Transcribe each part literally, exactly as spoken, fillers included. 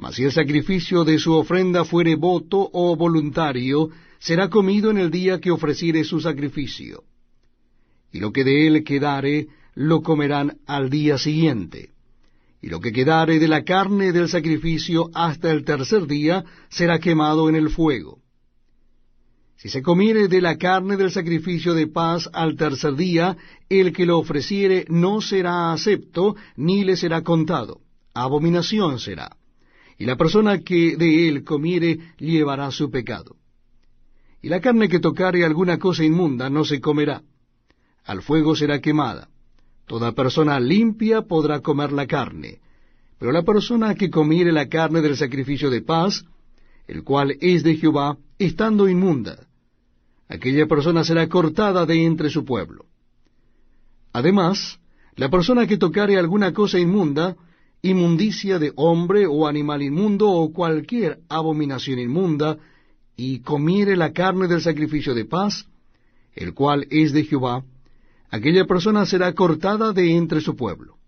Mas si el sacrificio de su ofrenda fuere voto o voluntario, será comido en el día que ofreciere su sacrificio. Y lo que de él quedare, lo comerán al día siguiente. Y lo que quedare de la carne del sacrificio hasta el tercer día, será quemado en el fuego. Si se comiere de la carne del sacrificio de paz al tercer día, el que lo ofreciere no será acepto, ni le será contado. Abominación será. Y la persona que de él comiere llevará su pecado. Y la carne que tocare alguna cosa inmunda no se comerá. Al fuego será quemada. Toda persona limpia podrá comer la carne. Pero la persona que comiere la carne del sacrificio de paz, el cual es de Jehová, estando inmunda, aquella persona será cortada de entre su pueblo. Además, la persona que tocare alguna cosa inmunda, inmundicia de hombre o animal inmundo o cualquier abominación inmunda, y comiere la carne del sacrificio de paz, el cual es de Jehová, aquella persona será cortada de entre su pueblo.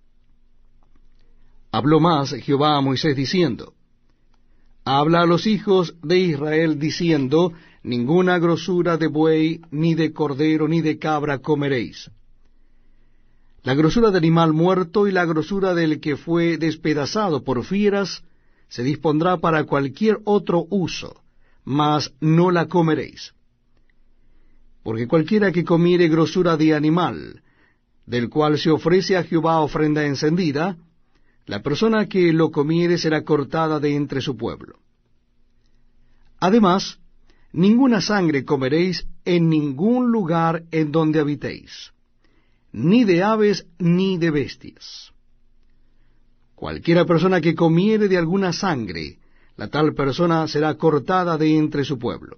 Habló más Jehová a Moisés diciendo, Habla a los hijos de Israel diciendo, Ninguna grosura de buey, ni de cordero, ni de cabra comeréis. La grosura de animal muerto y la grosura del que fue despedazado por fieras se dispondrá para cualquier otro uso, mas no la comeréis. Porque cualquiera que comiere grosura de animal, del cual se ofrece a Jehová ofrenda encendida, la persona que lo comiere será cortada de entre su pueblo. Además, ninguna sangre comeréis en ningún lugar en donde habitéis, ni de aves ni de bestias. Cualquiera persona que comiere de alguna sangre, la tal persona será cortada de entre su pueblo.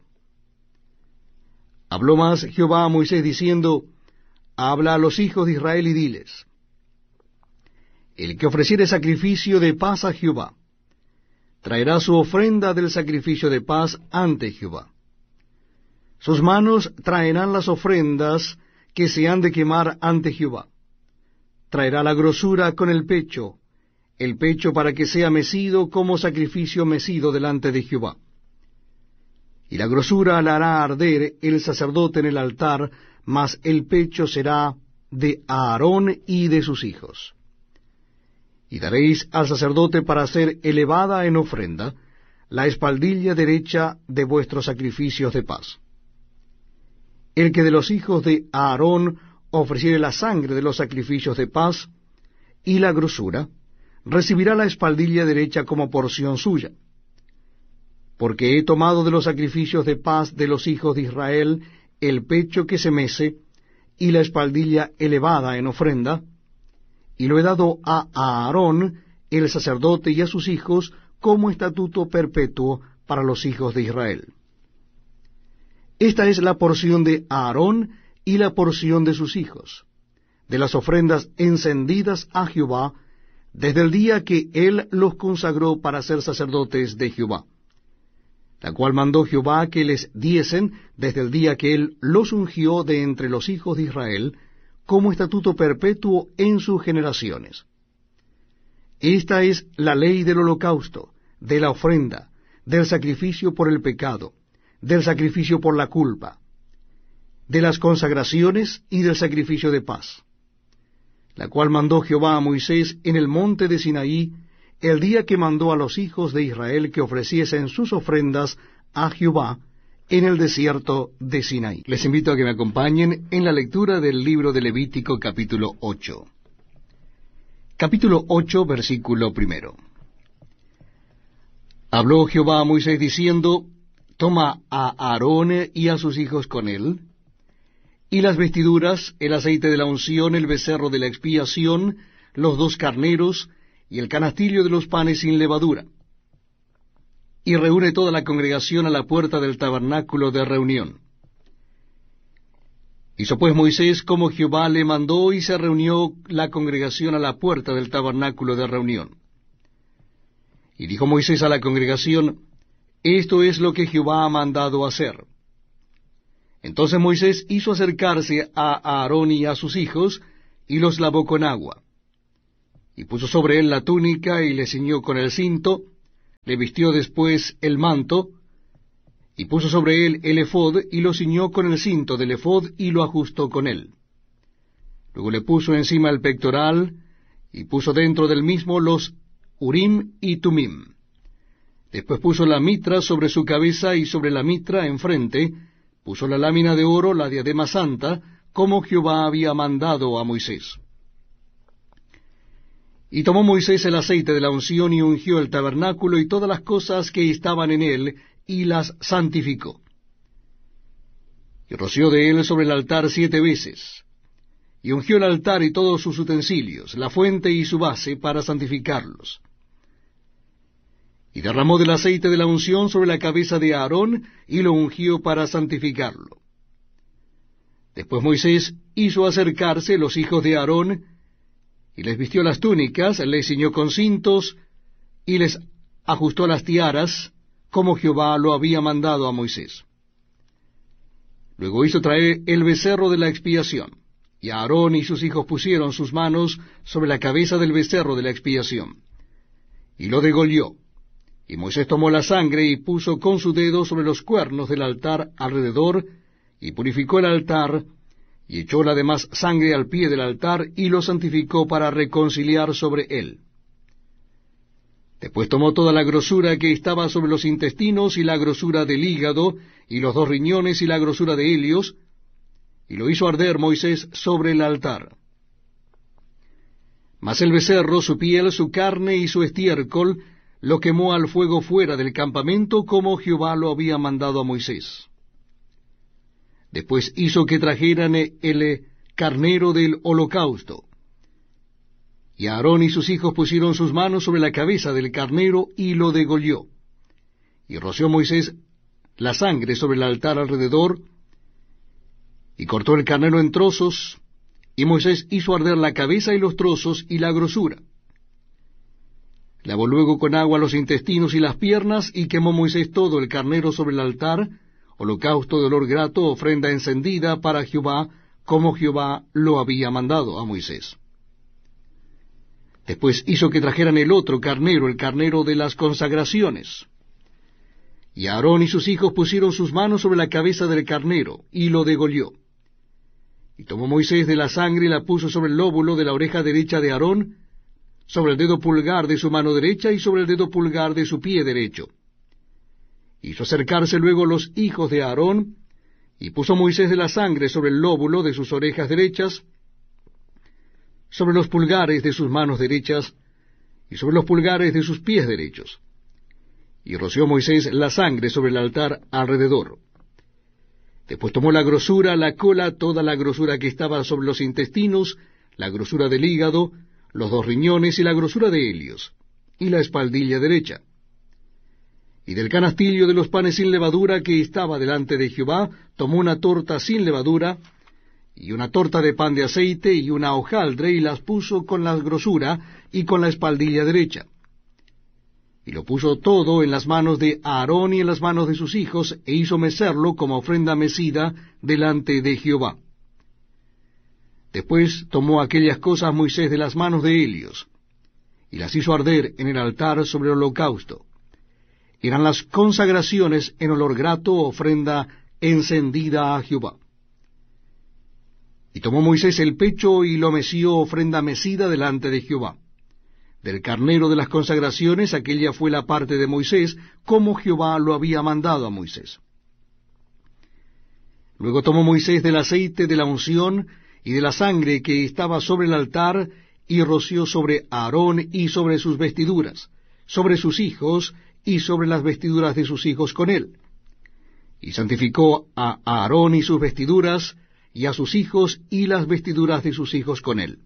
Habló más Jehová a Moisés diciendo, Habla a los hijos de Israel y diles, El que ofreciere sacrificio de paz a Jehová, traerá su ofrenda del sacrificio de paz ante Jehová. Sus manos traerán las ofrendas que se han de quemar ante Jehová. Traerá la grosura con el pecho, el pecho para que sea mecido como sacrificio mecido delante de Jehová. Y la grosura la hará arder el sacerdote en el altar, mas el pecho será de Aarón y de sus hijos. Y daréis al sacerdote para ser elevada en ofrenda la espaldilla derecha de vuestros sacrificios de paz. El que de los hijos de Aarón ofreciere la sangre de los sacrificios de paz y la grosura, recibirá la espaldilla derecha como porción suya. Porque he tomado de los sacrificios de paz de los hijos de Israel el pecho que se mece y la espaldilla elevada en ofrenda, y lo he dado a Aarón, el sacerdote, y a sus hijos, como estatuto perpetuo para los hijos de Israel. Esta es la porción de Aarón y la porción de sus hijos, de las ofrendas encendidas a Jehová, desde el día que él los consagró para ser sacerdotes de Jehová, la cual mandó Jehová que les diesen desde el día que él los ungió de entre los hijos de Israel, como estatuto perpetuo en sus generaciones. Esta es la ley del holocausto, de la ofrenda, del sacrificio por el pecado, del sacrificio por la culpa, de las consagraciones y del sacrificio de paz, la cual mandó Jehová a Moisés en el monte de Sinaí, el día que mandó a los hijos de Israel que ofreciesen sus ofrendas a Jehová en el desierto de Sinaí. Les invito a que me acompañen en la lectura del libro de Levítico capítulo ocho. Capítulo ocho, versículo primero. Habló Jehová a Moisés diciendo, Toma a Aarón y a sus hijos con él, y las vestiduras, el aceite de la unción, el becerro de la expiación, los dos carneros, y el canastillo de los panes sin levadura. Y reúne toda la congregación a la puerta del tabernáculo de reunión. Hizo pues Moisés como Jehová le mandó, y se reunió la congregación a la puerta del tabernáculo de reunión. Y dijo Moisés a la congregación, Esto es lo que Jehová ha mandado hacer. Entonces Moisés hizo acercarse a Aarón y a sus hijos, y los lavó con agua. Y puso sobre él la túnica, y le ciñó con el cinto, Le vistió después el manto, y puso sobre él el ephod, y lo ciñó con el cinto del ephod, y lo ajustó con él. Luego le puso encima el pectoral, y puso dentro del mismo los Urim y Tumim. Después puso la mitra sobre su cabeza, y sobre la mitra enfrente puso la lámina de oro, la diadema santa, como Jehová había mandado a Moisés. Y tomó Moisés el aceite de la unción, y ungió el tabernáculo y todas las cosas que estaban en él, y las santificó. Y roció de él sobre el altar siete veces, y ungió el altar y todos sus utensilios, la fuente y su base, para santificarlos. Y derramó del aceite de la unción sobre la cabeza de Aarón, y lo ungió para santificarlo. Después Moisés hizo acercarse los hijos de Aarón, y les vistió las túnicas, les ciñó con cintos, y les ajustó las tiaras, como Jehová lo había mandado a Moisés. Luego hizo traer el becerro de la expiación, y Aarón y sus hijos pusieron sus manos sobre la cabeza del becerro de la expiación, y lo degolló. Y Moisés tomó la sangre y puso con su dedo sobre los cuernos del altar alrededor, y purificó el altar, y echó la demás sangre al pie del altar, y lo santificó para reconciliar sobre él. Después tomó toda la grosura que estaba sobre los intestinos, y la grosura del hígado, y los dos riñones, y la grosura de Helios, y lo hizo arder Moisés sobre el altar. Mas el becerro, su piel, su carne y su estiércol, lo quemó al fuego fuera del campamento, como Jehová lo había mandado a Moisés. Después hizo que trajeran el carnero del holocausto. Y Aarón y sus hijos pusieron sus manos sobre la cabeza del carnero, y lo degolló. Y roció Moisés la sangre sobre el altar alrededor, y cortó el carnero en trozos, y Moisés hizo arder la cabeza y los trozos y la grosura. Lavó luego con agua los intestinos y las piernas, y quemó Moisés todo el carnero sobre el altar, holocausto de olor grato, ofrenda encendida para Jehová, como Jehová lo había mandado a Moisés. Después hizo que trajeran el otro carnero, el carnero de las consagraciones. Y Aarón y sus hijos pusieron sus manos sobre la cabeza del carnero, y lo degolló. Y tomó Moisés de la sangre y la puso sobre el lóbulo de la oreja derecha de Aarón, sobre el dedo pulgar de su mano derecha y sobre el dedo pulgar de su pie derecho. Hizo acercarse luego los hijos de Aarón, y puso Moisés de la sangre sobre el lóbulo de sus orejas derechas, sobre los pulgares de sus manos derechas, y sobre los pulgares de sus pies derechos. Y roció Moisés la sangre sobre el altar alrededor. Después tomó la grosura, la cola, toda la grosura que estaba sobre los intestinos, la grosura del hígado, los dos riñones y la grosura de Helios, y la espaldilla derecha. Y del canastillo de los panes sin levadura que estaba delante de Jehová, tomó una torta sin levadura, y una torta de pan de aceite, y una hojaldre, y las puso con la grosura y con la espaldilla derecha. Y lo puso todo en las manos de Aarón y en las manos de sus hijos, e hizo mecerlo como ofrenda mecida delante de Jehová. Después tomó aquellas cosas Moisés de las manos de Helios, y las hizo arder en el altar sobre el holocausto. Eran las consagraciones en olor grato, ofrenda encendida a Jehová. Y tomó Moisés el pecho y lo meció ofrenda mecida delante de Jehová. Del carnero de las consagraciones, aquella fue la parte de Moisés, como Jehová lo había mandado a Moisés. Luego tomó Moisés del aceite de la unción y de la sangre que estaba sobre el altar, y roció sobre Aarón y sobre sus vestiduras, sobre sus hijos y sobre las vestiduras de sus hijos con él. Y santificó a Aarón y sus vestiduras, y a sus hijos y las vestiduras de sus hijos con él.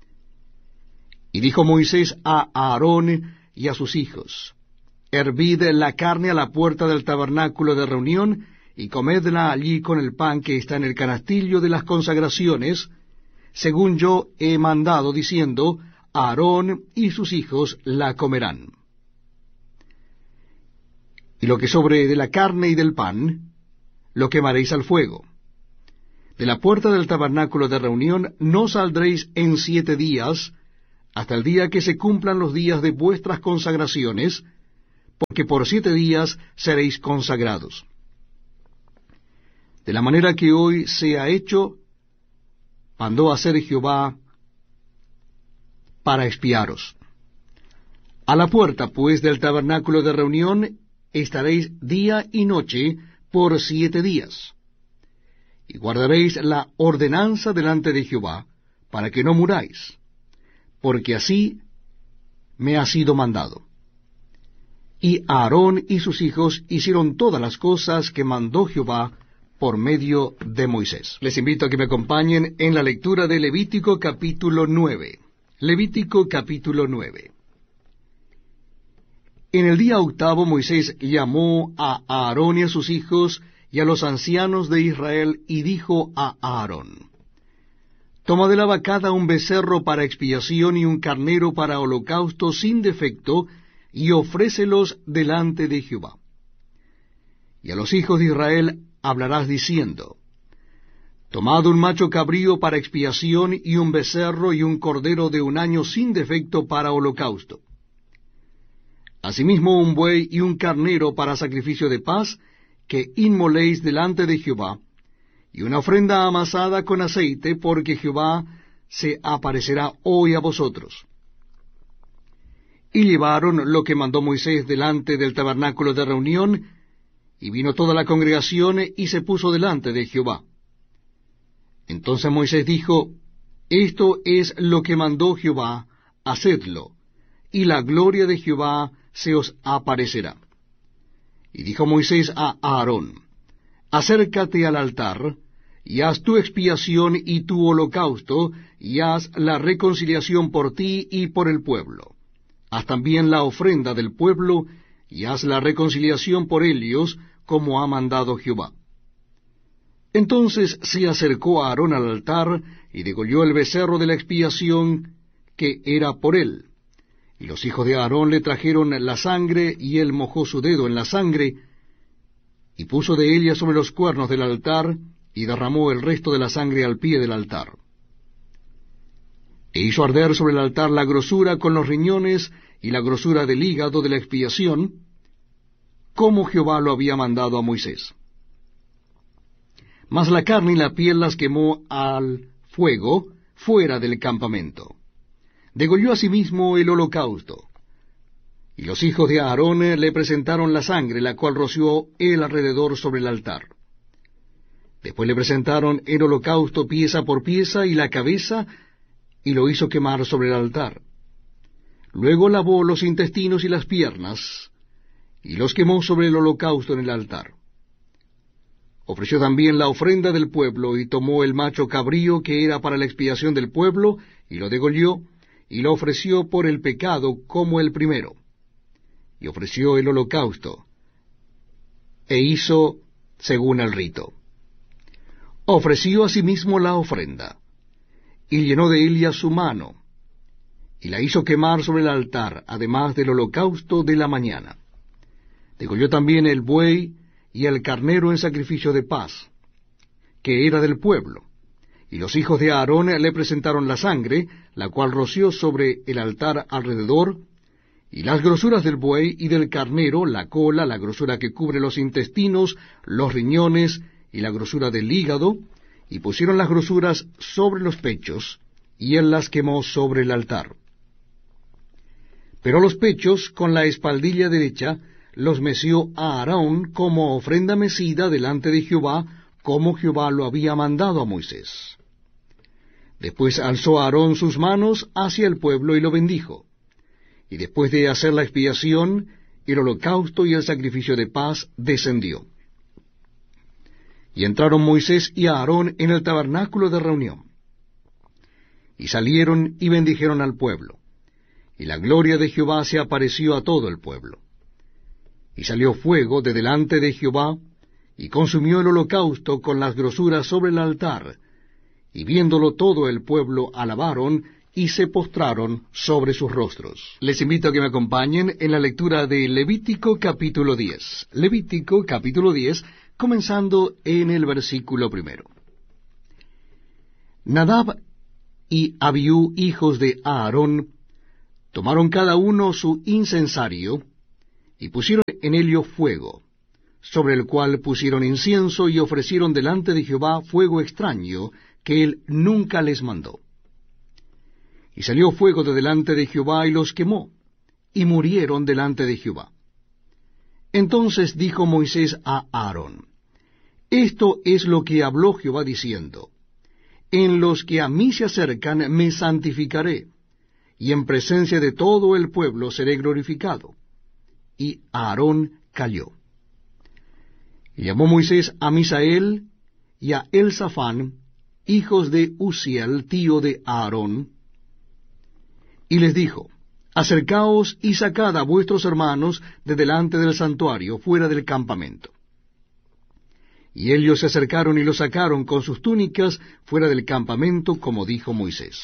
Y dijo Moisés a Aarón y a sus hijos: Hervid la carne a la puerta del tabernáculo de reunión, y comedla allí con el pan que está en el canastillo de las consagraciones, según yo he mandado, diciendo: Aarón y sus hijos la comerán. Y lo que sobre de la carne y del pan, lo quemaréis al fuego. De la puerta del tabernáculo de reunión no saldréis en siete días, hasta el día que se cumplan los días de vuestras consagraciones, porque por siete días seréis consagrados. De la manera que hoy se ha hecho, mandó hacer Jehová para expiaros. A la puerta, pues, del tabernáculo de reunión estaréis día y noche por siete días, y guardaréis la ordenanza delante de Jehová, para que no muráis, porque así me ha sido mandado. Y Aarón y sus hijos hicieron todas las cosas que mandó Jehová por medio de Moisés. Les invito a que me acompañen en la lectura de Levítico capítulo nueve. Levítico capítulo nueve. En el día octavo Moisés llamó a Aarón y a sus hijos y a los ancianos de Israel, y dijo a Aarón: Toma de la vacada un becerro para expiación y un carnero para holocausto sin defecto, y ofrécelos delante de Jehová. Y a los hijos de Israel hablarás diciendo: Tomad un macho cabrío para expiación, y un becerro y un cordero de un año sin defecto para holocausto. Asimismo un buey y un carnero para sacrificio de paz, que inmoléis delante de Jehová, y una ofrenda amasada con aceite, porque Jehová se aparecerá hoy a vosotros. Y llevaron lo que mandó Moisés delante del tabernáculo de reunión, y vino toda la congregación, y se puso delante de Jehová. Entonces Moisés dijo: Esto es lo que mandó Jehová, hacedlo, y la gloria de Jehová se os aparecerá. Y dijo Moisés a Aarón: Acércate al altar, y haz tu expiación y tu holocausto, y haz la reconciliación por ti y por el pueblo. Haz también la ofrenda del pueblo, y haz la reconciliación por ellos, como ha mandado Jehová. Entonces se acercó Aarón al altar, y degolló el becerro de la expiación, que era por él. Y los hijos de Aarón le trajeron la sangre, y él mojó su dedo en la sangre, y puso de ella sobre los cuernos del altar, y derramó el resto de la sangre al pie del altar. E hizo arder sobre el altar la grosura con los riñones, y la grosura del hígado de la expiación, como Jehová lo había mandado a Moisés. Mas la carne y la piel las quemó al fuego fuera del campamento. Degolló asimismo el holocausto. Y los hijos de Aarón le presentaron la sangre, la cual roció él alrededor sobre el altar. Después le presentaron el holocausto pieza por pieza y la cabeza, y lo hizo quemar sobre el altar. Luego lavó los intestinos y las piernas, y los quemó sobre el holocausto en el altar. Ofreció también la ofrenda del pueblo, y tomó el macho cabrío que era para la expiación del pueblo, y lo degolló, y lo ofreció por el pecado como el primero. Y ofreció el holocausto, e hizo según el rito. Ofreció asimismo la ofrenda, y llenó de ella su mano, y la hizo quemar sobre el altar, además del holocausto de la mañana. Degolló también el buey y el carnero en sacrificio de paz, que era del pueblo. Y los hijos de Aarón le presentaron la sangre, la cual roció sobre el altar alrededor, y las grosuras del buey y del carnero, la cola, la grosura que cubre los intestinos, los riñones, y la grosura del hígado, y pusieron las grosuras sobre los pechos, y él las quemó sobre el altar. Pero los pechos, con la espaldilla derecha, los meció a Aarón como ofrenda mecida delante de Jehová, como Jehová lo había mandado a Moisés. Después alzó Aarón sus manos hacia el pueblo y lo bendijo. Y después de hacer la expiación, el holocausto y el sacrificio de paz, descendió. Y entraron Moisés y Aarón en el tabernáculo de reunión. Y salieron y bendijeron al pueblo. Y la gloria de Jehová se apareció a todo el pueblo. Y salió fuego de delante de Jehová, y consumió el holocausto con las grosuras sobre el altar. Y viéndolo todo el pueblo alabaron, y se postraron sobre sus rostros. Les invito a que me acompañen en la lectura de Levítico capítulo diez. Levítico capítulo diez, comenzando en el versículo primero. Nadab y Abiú, hijos de Aarón, tomaron cada uno su incensario, y pusieron en ello fuego, sobre el cual pusieron incienso y ofrecieron delante de Jehová fuego extraño, que él nunca les mandó. Y salió fuego de delante de Jehová y los quemó, y murieron delante de Jehová. Entonces dijo Moisés a Aarón: Esto es lo que habló Jehová diciendo: En los que a mí se acercan me santificaré, y en presencia de todo el pueblo seré glorificado. Y Aarón calló. Y llamó Moisés a Misael y a Elzafán, hijos de Uziel, tío de Aarón, y les dijo: Acercaos y sacad a vuestros hermanos de delante del santuario, fuera del campamento. Y ellos se acercaron y los sacaron con sus túnicas fuera del campamento, como dijo Moisés.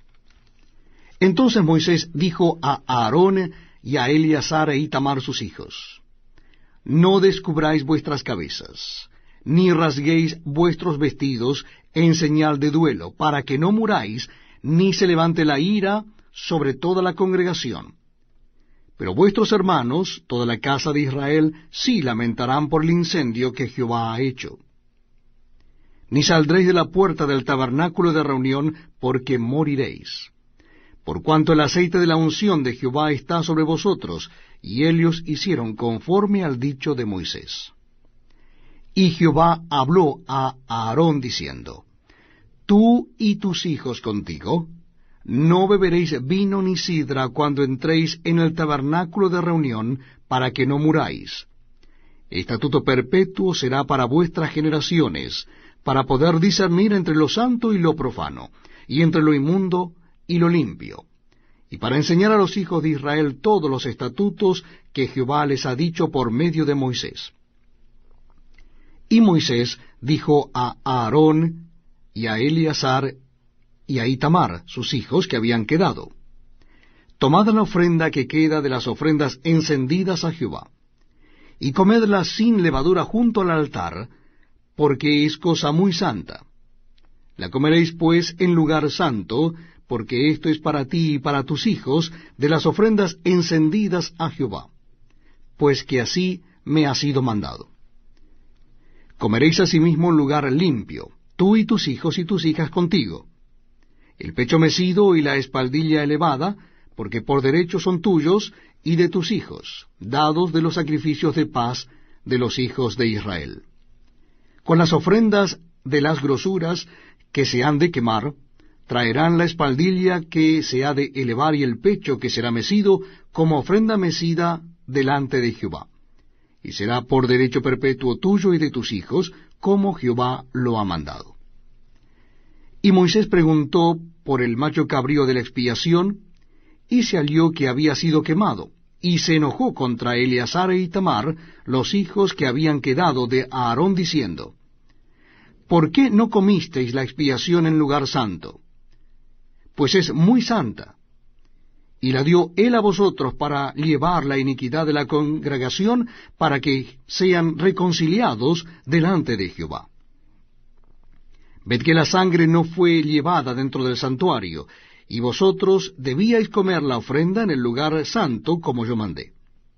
Entonces Moisés dijo a Aarón y a Eleazar e Itamar sus hijos: No descubráis vuestras cabezas, ni rasguéis vuestros vestidos en señal de duelo, para que no muráis, ni se levante la ira sobre toda la congregación. Pero vuestros hermanos, toda la casa de Israel, sí lamentarán por el incendio que Jehová ha hecho. Ni saldréis de la puerta del tabernáculo de reunión, porque moriréis. Por cuanto el aceite de la unción de Jehová está sobre vosotros, y ellos hicieron conforme al dicho de Moisés. Y Jehová habló a Aarón diciendo: Tú y tus hijos contigo no beberéis vino ni sidra cuando entréis en el tabernáculo de reunión, para que no muráis. Estatuto perpetuo será para vuestras generaciones, para poder discernir entre lo santo y lo profano, y entre lo inmundo y lo limpio, y para enseñar a los hijos de Israel todos los estatutos que Jehová les ha dicho por medio de Moisés. Y Moisés dijo a Aarón y a Eleazar y a Itamar, sus hijos que habían quedado: Tomad la ofrenda que queda de las ofrendas encendidas a Jehová, y comedla sin levadura junto al altar, porque es cosa muy santa. La comeréis pues en lugar santo, porque esto es para ti y para tus hijos de las ofrendas encendidas a Jehová, pues que así me ha sido mandado. Comeréis asimismo en lugar limpio, tú y tus hijos y tus hijas contigo, el pecho mecido y la espaldilla elevada, porque por derecho son tuyos y de tus hijos, dados de los sacrificios de paz de los hijos de Israel. Con las ofrendas de las grosuras que se han de quemar, traerán la espaldilla que se ha de elevar y el pecho que será mecido como ofrenda mecida delante de Jehová. Y será por derecho perpetuo tuyo y de tus hijos, como Jehová lo ha mandado. Y Moisés preguntó por el macho cabrío de la expiación, y se halló que había sido quemado, y se enojó contra Eleazar e Itamar, los hijos que habían quedado de Aarón, diciendo: ¿Por qué no comisteis la expiación en lugar santo? Pues es muy santa, y la dio él a vosotros para llevar la iniquidad de la congregación, para que sean reconciliados delante de Jehová. Ved que la sangre no fue llevada dentro del santuario, y vosotros debíais comer la ofrenda en el lugar santo, como yo mandé.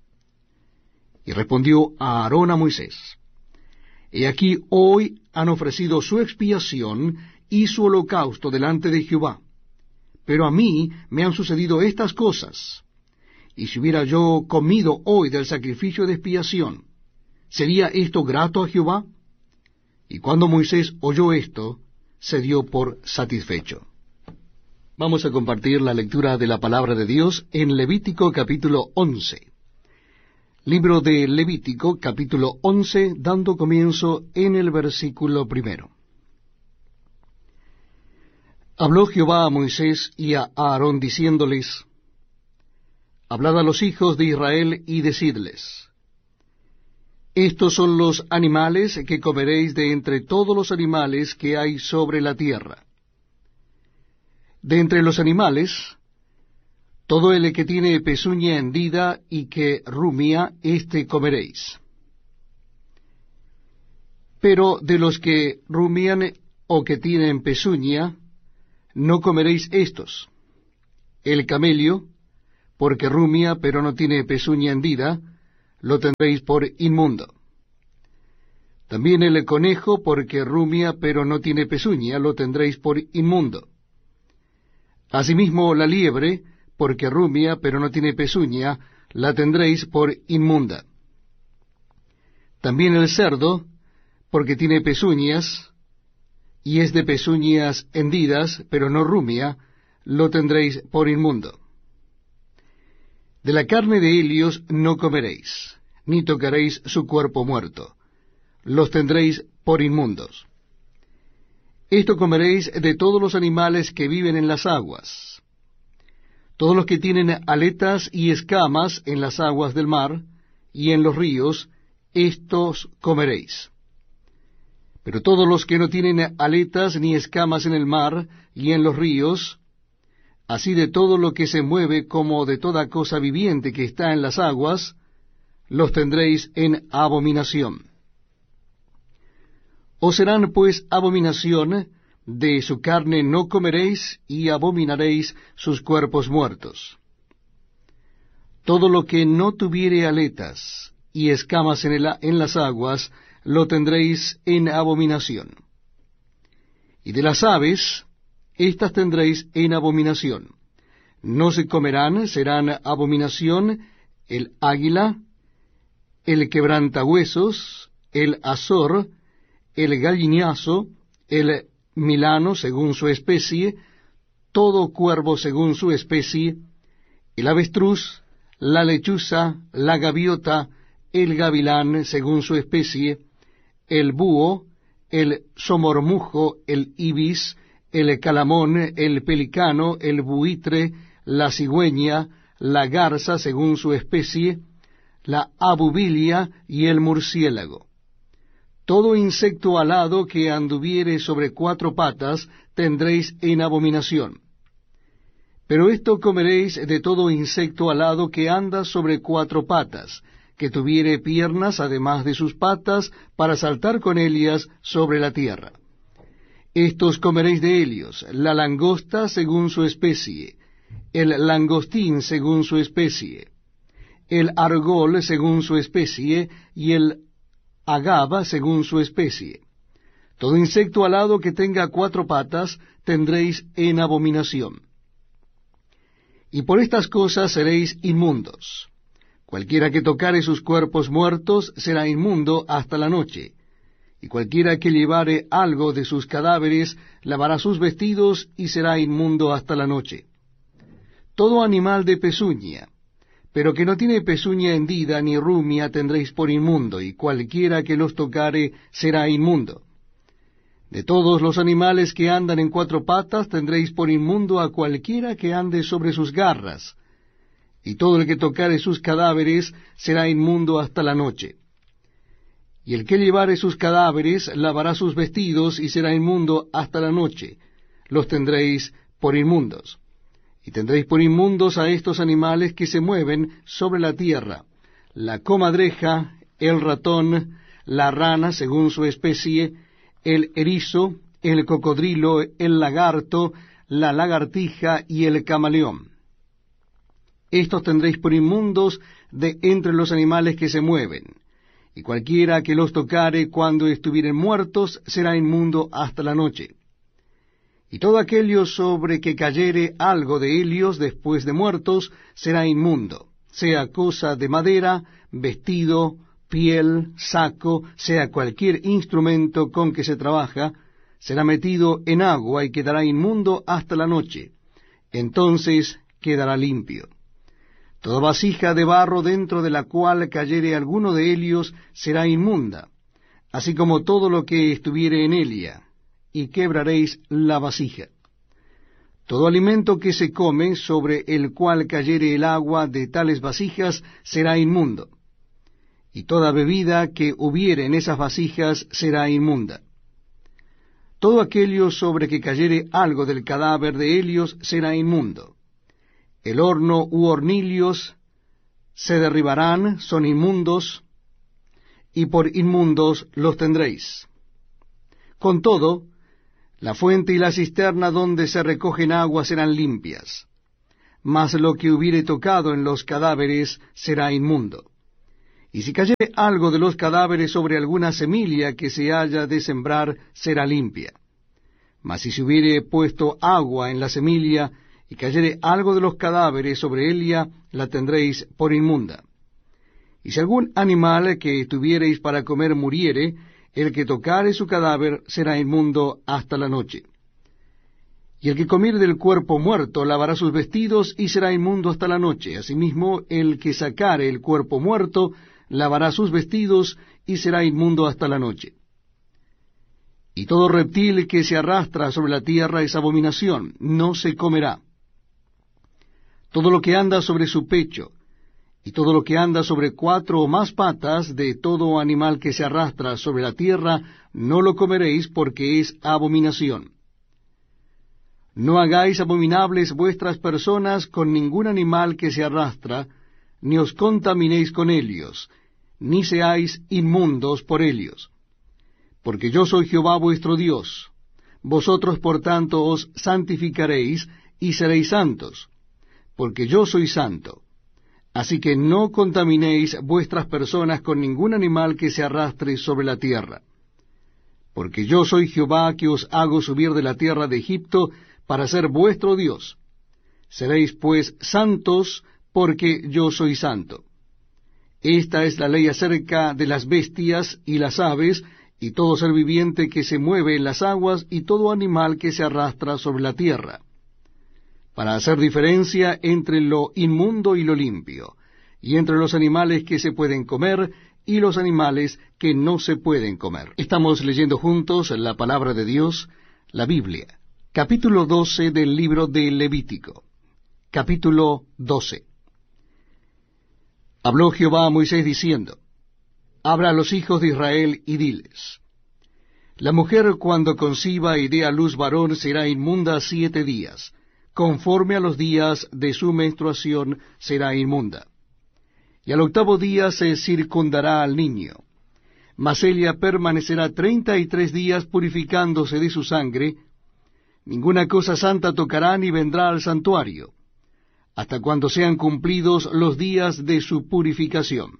Y respondió Aarón a Moisés: He aquí hoy han ofrecido su expiación y su holocausto delante de Jehová, pero a mí me han sucedido estas cosas. Y si hubiera yo comido hoy del sacrificio de expiación, ¿sería esto grato a Jehová? Y cuando Moisés oyó esto, se dio por satisfecho. Vamos a compartir la lectura de la palabra de Dios en Levítico capítulo once. Libro de Levítico capítulo once, dando comienzo en el versículo primero. Habló Jehová a Moisés y a Aarón diciéndoles: Hablad a los hijos de Israel y decidles: Estos son los animales que comeréis de entre todos los animales que hay sobre la tierra. De entre los animales, todo el que tiene pezuña hendida y que rumia, éste comeréis. Pero de los que rumian o que tienen pezuña, no comeréis estos: el camello, porque rumia pero no tiene pezuña hendida, lo tendréis por inmundo. También el conejo, porque rumia pero no tiene pezuña, lo tendréis por inmundo. Asimismo la liebre, porque rumia pero no tiene pezuña, la tendréis por inmunda. También el cerdo, porque tiene pezuñas, y es de pezuñas hendidas, pero no rumia, lo tendréis por inmundo. De la carne de helios no comeréis, ni tocaréis su cuerpo muerto, los tendréis por inmundos. Esto comeréis de todos los animales que viven en las aguas. Todos los que tienen aletas y escamas en las aguas del mar y en los ríos, estos comeréis. Pero todos los que no tienen aletas ni escamas en el mar y en los ríos, así de todo lo que se mueve como de toda cosa viviente que está en las aguas, los tendréis en abominación. Os serán pues abominación, de su carne no comeréis, y abominaréis sus cuerpos muertos. Todo lo que no tuviere aletas y escamas en, el, en las aguas, lo tendréis en abominación. Y de las aves, éstas tendréis en abominación. No se comerán, serán abominación el águila, el quebrantahuesos, el azor, el gallinazo, el milano según su especie, todo cuervo según su especie, el avestruz, la lechuza, la gaviota, el gavilán según su especie, el búho, el somormujo, el ibis, el calamón, el pelicano, el buitre, la cigüeña, la garza según su especie, la abubilia y el murciélago. Todo insecto alado que anduviere sobre cuatro patas tendréis en abominación. Pero esto comeréis de todo insecto alado que anda sobre cuatro patas, que tuviere piernas además de sus patas, para saltar con ellas sobre la tierra. Estos comeréis de ellos, la langosta según su especie, el langostín según su especie, el argol según su especie, y el agaba según su especie. Todo insecto alado que tenga cuatro patas tendréis en abominación. Y por estas cosas seréis inmundos. Cualquiera que tocare sus cuerpos muertos será inmundo hasta la noche, y cualquiera que llevare algo de sus cadáveres lavará sus vestidos y será inmundo hasta la noche. Todo animal de pezuña, pero que no tiene pezuña hendida ni rumia tendréis por inmundo, y cualquiera que los tocare será inmundo. De todos los animales que andan en cuatro patas tendréis por inmundo a cualquiera que ande sobre sus garras, y todo el que tocare sus cadáveres será inmundo hasta la noche. Y el que llevare sus cadáveres lavará sus vestidos y será inmundo hasta la noche, los tendréis por inmundos. Y tendréis por inmundos a estos animales que se mueven sobre la tierra, la comadreja, el ratón, la rana según su especie, el erizo, el cocodrilo, el lagarto, la lagartija y el camaleón. Estos tendréis por inmundos de entre los animales que se mueven, y cualquiera que los tocare cuando estuvieren muertos será inmundo hasta la noche. Y todo aquello sobre que cayere algo de ellos después de muertos será inmundo, sea cosa de madera, vestido, piel, saco, sea cualquier instrumento con que se trabaja, será metido en agua y quedará inmundo hasta la noche. Entonces quedará limpio. Toda vasija de barro dentro de la cual cayere alguno de ellos será inmunda, así como todo lo que estuviere en ella, y quebraréis la vasija. Todo alimento que se come sobre el cual cayere el agua de tales vasijas será inmundo, y toda bebida que hubiere en esas vasijas será inmunda. Todo aquello sobre que cayere algo del cadáver de ellos será inmundo. El horno u hornillos se derribarán, son inmundos, y por inmundos los tendréis. Con todo, la fuente y la cisterna donde se recogen aguas serán limpias, mas lo que hubiere tocado en los cadáveres será inmundo. Y si cayere algo de los cadáveres sobre alguna semilla que se haya de sembrar, será limpia. Mas si se hubiere puesto agua en la semilla, y cayere algo de los cadáveres sobre ella, la tendréis por inmunda. Y si algún animal que tuviereis para comer muriere, el que tocare su cadáver será inmundo hasta la noche. Y el que comiere del cuerpo muerto lavará sus vestidos y será inmundo hasta la noche. Asimismo, el que sacare el cuerpo muerto lavará sus vestidos y será inmundo hasta la noche. Y todo reptil que se arrastra sobre la tierra es abominación, no se comerá. Todo lo que anda sobre su pecho, y todo lo que anda sobre cuatro o más patas, de todo animal que se arrastra sobre la tierra, no lo comeréis, porque es abominación. No hagáis abominables vuestras personas con ningún animal que se arrastra, ni os contaminéis con ellos, ni seáis inmundos por ellos. Porque yo soy Jehová vuestro Dios. Vosotros por tanto os santificaréis, y seréis santos, porque yo soy santo. Así que no contaminéis vuestras personas con ningún animal que se arrastre sobre la tierra. Porque yo soy Jehová, que os hago subir de la tierra de Egipto para ser vuestro Dios. Seréis pues santos, porque yo soy santo. Esta es la ley acerca de las bestias y las aves, y todo ser viviente que se mueve en las aguas, y todo animal que se arrastra sobre la tierra, para hacer diferencia entre lo inmundo y lo limpio, y entre los animales que se pueden comer y los animales que no se pueden comer. Estamos leyendo juntos la palabra de Dios, la Biblia. Capítulo doce del libro de Levítico. Capítulo doce. Habló Jehová a Moisés diciendo: Habla a los hijos de Israel y diles: La mujer cuando conciba y dé a luz varón será inmunda siete días. Conforme a los días de su menstruación será inmunda. Y al octavo día se circundará al niño. Mas ella permanecerá treinta y tres días purificándose de su sangre. Ninguna cosa santa tocará ni vendrá al santuario, hasta cuando sean cumplidos los días de su purificación.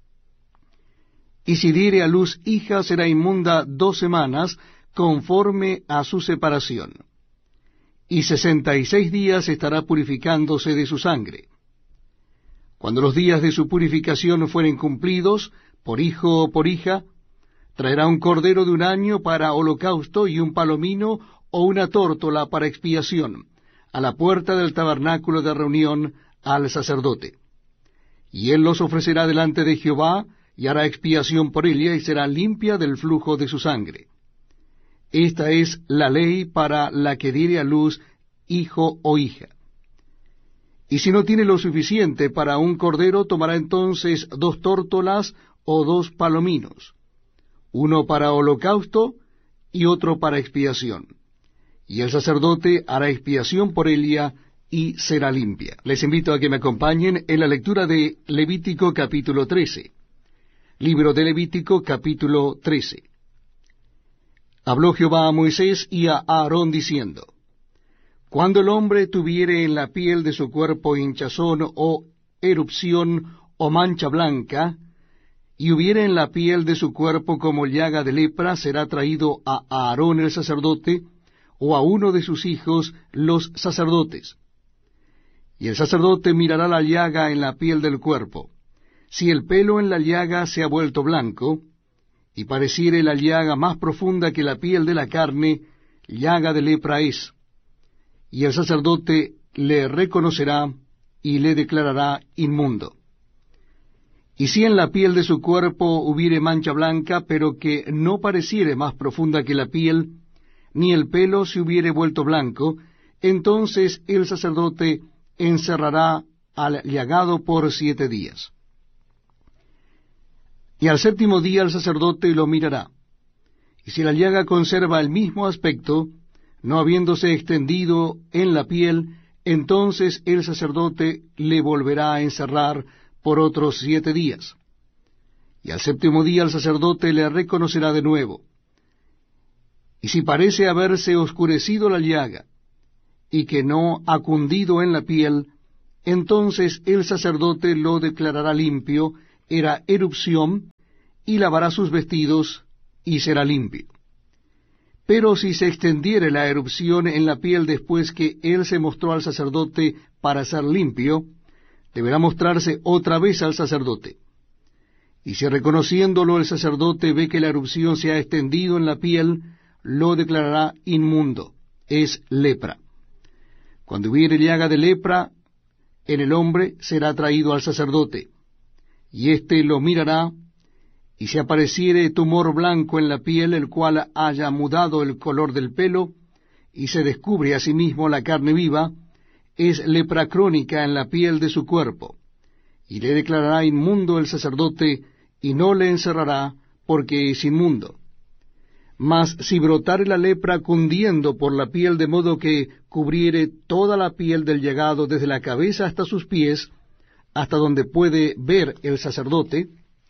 Y si diere a luz hija será inmunda dos semanas, conforme a su separación. Y sesenta y seis días estará purificándose de su sangre. Cuando los días de su purificación fueren cumplidos, por hijo o por hija, traerá un cordero de un año para holocausto y un palomino o una tórtola para expiación, a la puerta del tabernáculo de reunión al sacerdote. Y él los ofrecerá delante de Jehová, y hará expiación por ella, y será limpia del flujo de su sangre. Esta es la ley para la que diere a luz hijo o hija. Y si no tiene lo suficiente para un cordero, tomará entonces dos tórtolas o dos palominos, uno para holocausto y otro para expiación. Y el sacerdote hará expiación por ella y será limpia. Les invito a que me acompañen en la lectura de Levítico capítulo trece. Libro de Levítico capítulo trece. Habló Jehová a Moisés y a Aarón diciendo: Cuando el hombre tuviere en la piel de su cuerpo hinchazón o erupción o mancha blanca, y hubiere en la piel de su cuerpo como llaga de lepra, será traído a Aarón el sacerdote, o a uno de sus hijos los sacerdotes. Y el sacerdote mirará la llaga en la piel del cuerpo. Si el pelo en la llaga se ha vuelto blanco, y pareciere la llaga más profunda que la piel de la carne, llaga de lepra es. Y el sacerdote le reconocerá y le declarará inmundo. Y si en la piel de su cuerpo hubiere mancha blanca, pero que no pareciere más profunda que la piel, ni el pelo se hubiere vuelto blanco, entonces el sacerdote encerrará al llagado por siete días. Y al séptimo día el sacerdote lo mirará. Y si la llaga conserva el mismo aspecto, no habiéndose extendido en la piel, entonces el sacerdote le volverá a encerrar por otros siete días. Y al séptimo día el sacerdote le reconocerá de nuevo. Y si parece haberse oscurecido la llaga, y que no ha cundido en la piel, entonces el sacerdote lo declarará limpio, era erupción, y lavará sus vestidos, y será limpio. Pero si se extendiere la erupción en la piel después que él se mostró al sacerdote para ser limpio, deberá mostrarse otra vez al sacerdote. Y si reconociéndolo el sacerdote ve que la erupción se ha extendido en la piel, lo declarará inmundo, es lepra. Cuando hubiere llaga de lepra en el hombre, será traído al sacerdote, y éste lo mirará, y si apareciere tumor blanco en la piel, el cual haya mudado el color del pelo, y se descubre asimismo la carne viva, es lepra crónica en la piel de su cuerpo, y le declarará inmundo el sacerdote, y no le encerrará, porque es inmundo. Mas si brotare la lepra cundiendo por la piel, de modo que cubriere toda la piel del llagado desde la cabeza hasta sus pies, hasta donde puede ver el sacerdote,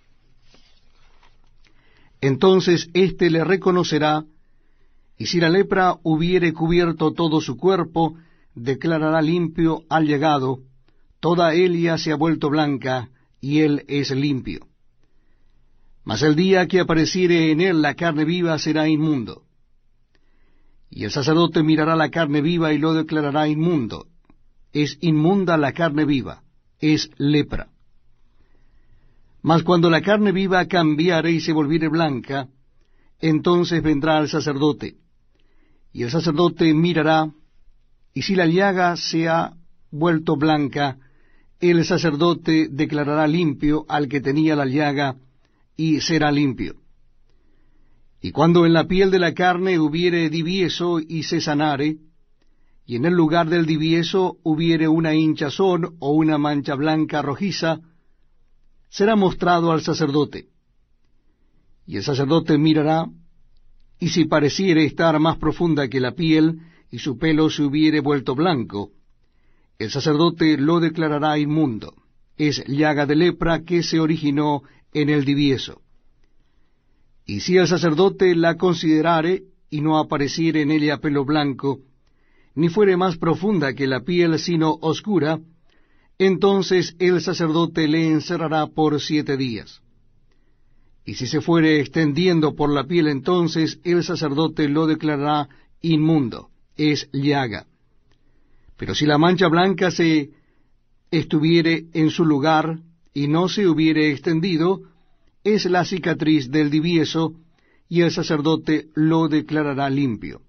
entonces éste le reconocerá, y si la lepra hubiere cubierto todo su cuerpo, declarará limpio al llagado, toda Elia se ha vuelto blanca, y él es limpio. Mas el día que apareciere en él la carne viva será inmundo. Y el sacerdote mirará la carne viva y lo declarará inmundo. Es inmunda la carne viva, es lepra. Mas cuando la carne viva cambiare y se volviere blanca, entonces vendrá al sacerdote, y el sacerdote mirará, y si la llaga se ha vuelto blanca, el sacerdote declarará limpio al que tenía la llaga, y será limpio. Y cuando en la piel de la carne hubiere divieso y se sanare, y en el lugar del divieso hubiere una hinchazón o una mancha blanca rojiza, será mostrado al sacerdote. Y el sacerdote mirará, y si pareciere estar más profunda que la piel, y su pelo se hubiere vuelto blanco, el sacerdote lo declarará inmundo. Es llaga de lepra que se originó en el divieso. Y si el sacerdote la considerare, y no apareciere en ella pelo blanco, ni fuere más profunda que la piel, sino oscura, entonces el sacerdote le encerrará por siete días. Y si se fuere extendiendo por la piel, entonces el sacerdote lo declarará inmundo, es llaga. Pero si la mancha blanca se estuviere en su lugar, y no se hubiere extendido, es la cicatriz del divieso, y el sacerdote lo declarará limpio.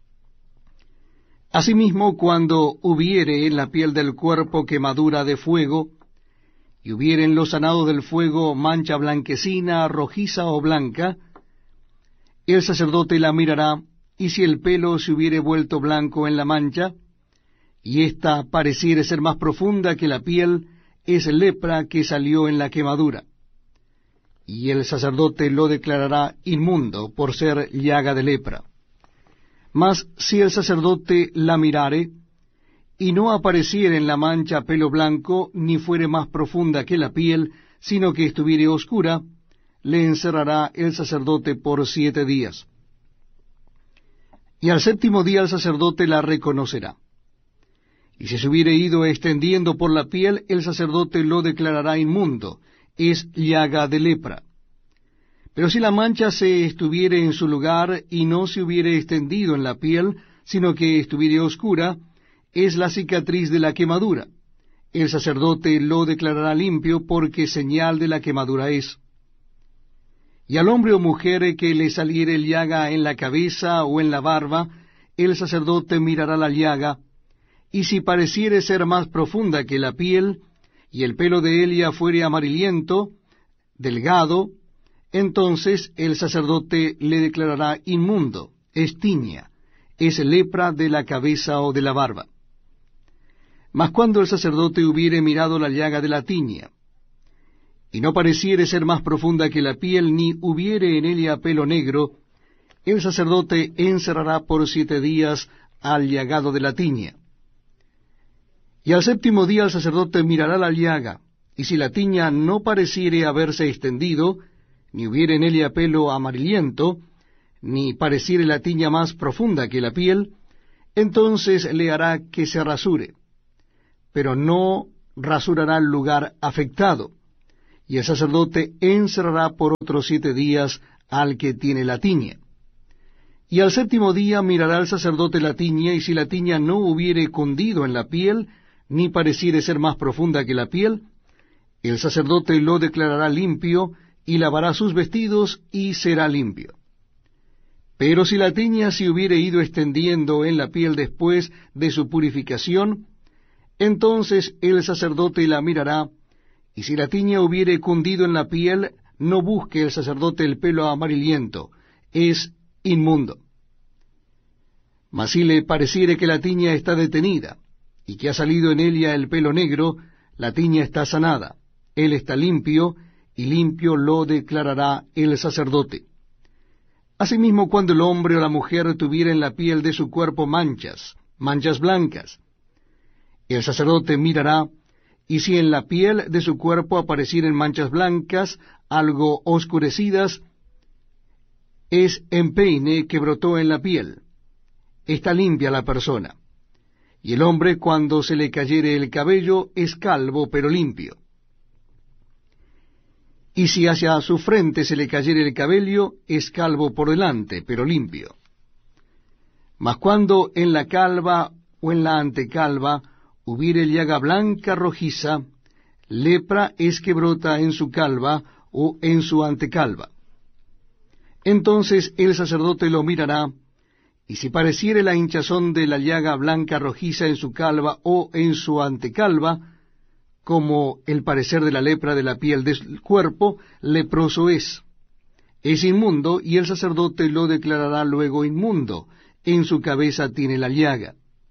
Asimismo, cuando hubiere en la piel del cuerpo quemadura de fuego, y hubiere en lo sanado del fuego mancha blanquecina, rojiza o blanca, el sacerdote la mirará, y si el pelo se hubiere vuelto blanco en la mancha, y ésta pareciere ser más profunda que la piel, es lepra que salió en la quemadura. Y el sacerdote lo declarará inmundo por ser llaga de lepra. Mas si el sacerdote la mirare, y no apareciere en la mancha pelo blanco, ni fuere más profunda que la piel, sino que estuviere oscura, le encerrará el sacerdote por siete días. Y al séptimo día el sacerdote la reconocerá. Y si se hubiere ido extendiendo por la piel, el sacerdote lo declarará inmundo, es llaga de lepra. Pero si la mancha se estuviere en su lugar, y no se hubiere extendido en la piel, sino que estuviere oscura, es la cicatriz de la quemadura. El sacerdote lo declarará limpio, porque señal de la quemadura es. Y al hombre o mujer que le saliere llaga en la cabeza o en la barba, el sacerdote mirará la llaga, y si pareciere ser más profunda que la piel, y el pelo de ella fuere amarillento, delgado, entonces el sacerdote le declarará inmundo, es tiña, es lepra de la cabeza o de la barba. Mas cuando el sacerdote hubiere mirado la llaga de la tiña, y no pareciere ser más profunda que la piel, ni hubiere en ella pelo negro, el sacerdote encerrará por siete días al llagado de la tiña. Y al séptimo día el sacerdote mirará la llaga, y si la tiña no pareciere haberse extendido, ni hubiere en ella pelo amarillento, ni pareciere la tiña más profunda que la piel, entonces le hará que se rasure, pero no rasurará el lugar afectado, y el sacerdote encerrará por otros siete días al que tiene la tiña. Y al séptimo día mirará el sacerdote la tiña, y si la tiña no hubiere cundido en la piel, ni pareciere ser más profunda que la piel, el sacerdote lo declarará limpio, y lavará sus vestidos, y será limpio. Pero si la tiña se hubiere ido extendiendo en la piel después de su purificación, entonces el sacerdote la mirará, y si la tiña hubiere cundido en la piel, no busque el sacerdote el pelo amarillento, es inmundo. Mas si le pareciere que la tiña está detenida, y que ha salido en ella el pelo negro, la tiña está sanada, él está limpio, y limpio lo declarará el sacerdote. Asimismo, cuando el hombre o la mujer tuviera en la piel de su cuerpo manchas, manchas blancas, el sacerdote mirará, y si en la piel de su cuerpo aparecieren manchas blancas, algo oscurecidas, es empeine que brotó en la piel. Está limpia la persona. Y el hombre, cuando se le cayere el cabello, es calvo, pero limpio. Y si hacia su frente se le cayere el cabello, es calvo por delante, pero limpio. Mas cuando en la calva o en la antecalva hubiere llaga blanca rojiza, lepra es que brota en su calva o en su antecalva. Entonces el sacerdote lo mirará, y si pareciere la hinchazón de la llaga blanca rojiza en su calva o en su antecalva, como el parecer de la lepra de la piel del cuerpo, leproso es. Es inmundo, y el sacerdote lo declarará luego inmundo. En su cabeza tiene la llaga.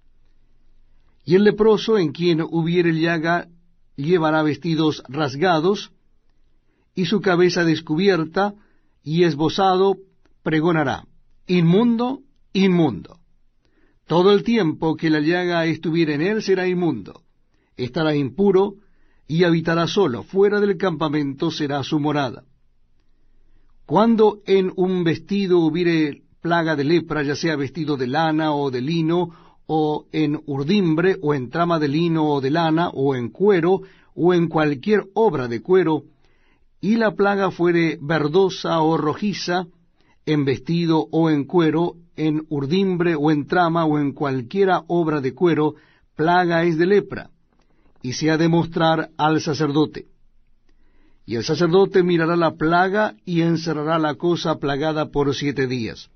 Y el leproso, en quien hubiere llaga, llevará vestidos rasgados, y su cabeza descubierta, y esbozado, pregonará: inmundo, inmundo. Todo el tiempo que la llaga estuviere en él será inmundo. Estará impuro, y habitará solo, fuera del campamento será su morada. Cuando en un vestido hubiere plaga de lepra, ya sea vestido de lana o de lino, o en urdimbre, o en trama de lino o de lana, o en cuero, o en cualquier obra de cuero, y la plaga fuere verdosa o rojiza, en vestido o en cuero, en urdimbre o en trama, o en cualquiera obra de cuero, plaga es de lepra, y se ha de mostrar al sacerdote. Y el sacerdote mirará la plaga, y encerrará la cosa plagada por siete días.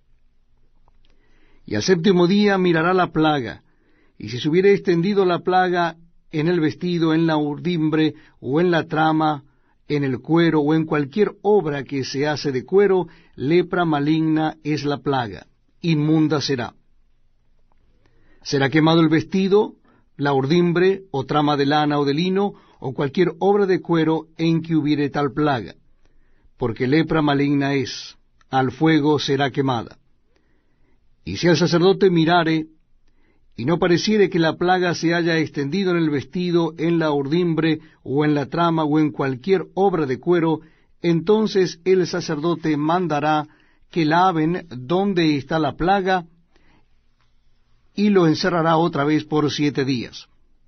Y al séptimo día mirará la plaga, y si se hubiere extendido la plaga en el vestido, en la urdimbre, o en la trama, en el cuero, o en cualquier obra que se hace de cuero, lepra maligna es la plaga, inmunda será. Será quemado el vestido, la urdimbre, o trama de lana o de lino, o cualquier obra de cuero en que hubiere tal plaga, porque lepra maligna es, al fuego será quemada. Y si el sacerdote mirare, y no pareciere que la plaga se haya extendido en el vestido, en la urdimbre, o en la trama, o en cualquier obra de cuero, entonces el sacerdote mandará que laven donde está la plaga, y lo encerrará otra vez por siete días.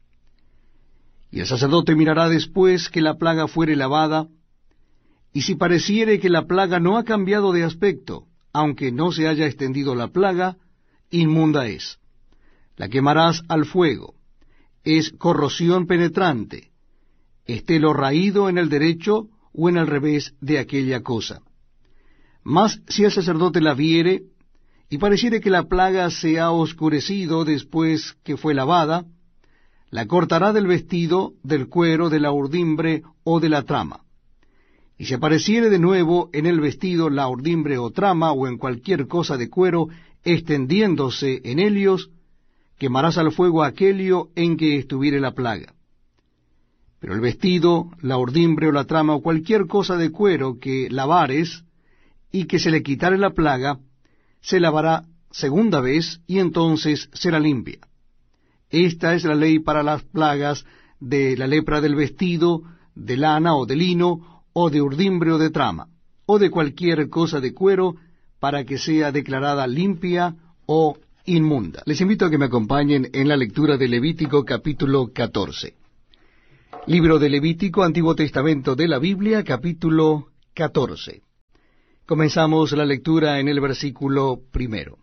Y el sacerdote mirará después que la plaga fuere lavada, y si pareciere que la plaga no ha cambiado de aspecto, aunque no se haya extendido la plaga, inmunda es. La quemarás al fuego. Es corrosión penetrante. Esté lo raído en el derecho o en el revés de aquella cosa. Mas si el sacerdote la viere, y pareciere que la plaga se ha oscurecido después que fue lavada, la cortará del vestido, del cuero, de la urdimbre o de la trama. Y si apareciere de nuevo en el vestido, la urdimbre o trama, o en cualquier cosa de cuero, extendiéndose en ellos, quemarás al fuego aquello en que estuviere la plaga. Pero el vestido, la urdimbre o la trama, o cualquier cosa de cuero que lavares, y que se le quitare la plaga, se lavará segunda vez, y entonces será limpia. Esta es la ley para las plagas de la lepra del vestido, de lana o de lino, o de urdimbre o de trama, o de cualquier cosa de cuero, para que sea declarada limpia o inmunda. Les invito a que me acompañen en la lectura de Levítico capítulo catorce. Libro de Levítico, Antiguo Testamento de la Biblia, capítulo catorce. Comenzamos la lectura en el versículo primero.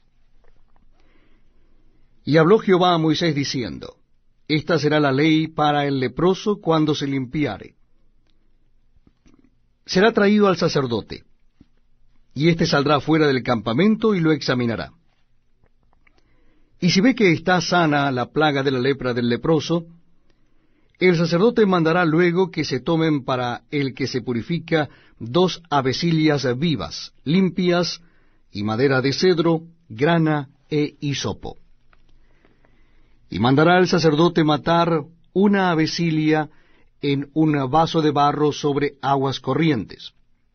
Y habló Jehová a Moisés diciendo, Esta será la ley para el leproso cuando se limpiare. Será traído al sacerdote, y éste saldrá fuera del campamento y lo examinará. Y si ve que está sana la plaga de la lepra del leproso, el sacerdote mandará luego que se tomen para el que se purifica dos avecillas vivas, limpias, y madera de cedro, grana e hisopo. Y mandará el sacerdote matar una avecilia en un vaso de barro sobre aguas corrientes.